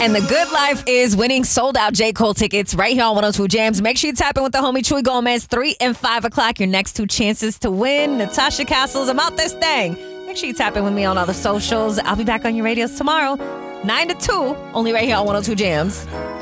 And the good life is winning sold out J. Cole tickets right here on 102 Jams. Make sure you tap in with the homie Chuy Gomez, 3 and 5 o'clock. Your next 2 chances to win. Natasha Castles, I'm out this thing. Make sure you tap in with me on all the socials. I'll be back on your radios tomorrow, 9 to 2, only right here on 102 Jams.